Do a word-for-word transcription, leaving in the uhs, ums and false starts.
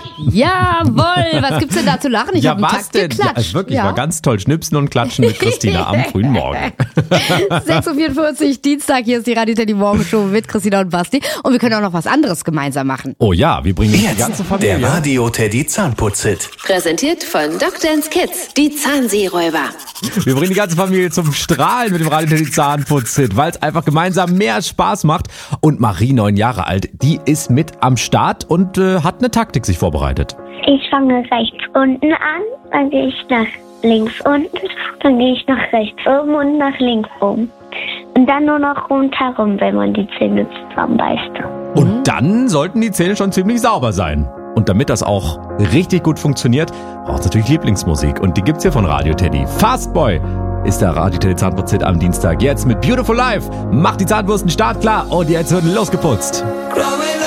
Jawohl, was gibt's denn da zu lachen? Ich ja, habe einen was Takt denn? geklatscht. Ja, also wirklich, Ja. war ganz toll. Schnipsen und Klatschen mit Christina am frühen Morgen. sechs Uhr vierundvierzig, Dienstag, hier ist die Radio Teddy Morgenshow mit Christina und Basti. Und wir können auch noch was anderes gemeinsam machen. Oh ja, wir bringen die ganze Jetzt Familie. der Radio Teddy Zahnputz-Hit. Präsentiert von Doktor Kids, die Zahnseeräuber. Wir bringen die ganze Familie zum Strahlen mit dem Radio Teddy Zahnputz-Hit, weil es einfach gemeinsam mehr Spaß macht. Und Marie, neun Jahre alt, die ist mit am Start und äh, hat eine Taktik sich vorbereitet. Ich fange rechts unten an, dann gehe ich nach links unten, dann gehe ich nach rechts oben und nach links oben. Und dann nur noch rundherum, wenn man die Zähne zusammenbeißt. Und dann sollten die Zähne schon ziemlich sauber sein. Und damit das auch richtig gut funktioniert, braucht es natürlich Lieblingsmusik. Und die gibt's hier von Radio Teddy. Fastboy ist der Radio Teddy Zahnputz-Hit am Dienstag. Jetzt mit Beautiful Life. Macht die Zahnbürsten startklar und jetzt wird losgeputzt.